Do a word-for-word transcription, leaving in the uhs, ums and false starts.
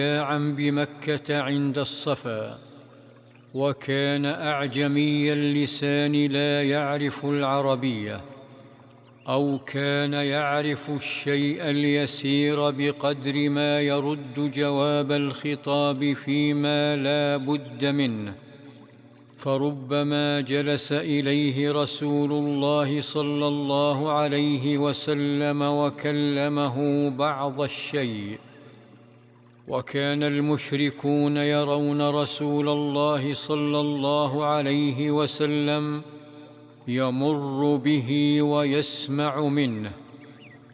شياعا بمكة عند الصفا، وكان أعجمي اللسان لا يعرف العربية، أو كان يعرف الشيء اليسير بقدر ما يرد جواب الخطاب فيما لا بد منه، فربما جلس إليه رسول الله صلى الله عليه وسلم وكلمه بعض الشيء. وكان المشركون يرون رسول الله صلى الله عليه وسلم يمر به ويسمع منه،